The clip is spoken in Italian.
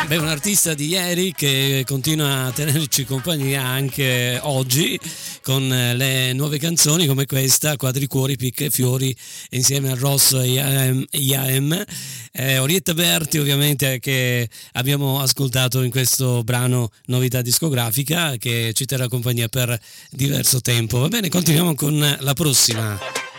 Beh, un artista di ieri che continua a tenerci compagnia anche oggi con le nuove canzoni come questa, Quadricuori, Picche e Fiori, insieme a Ross e IAM. Orietta Berti ovviamente, che abbiamo ascoltato in questo brano novità discografica, che ci terrà compagnia per diverso tempo. Va bene, continuiamo con la prossima.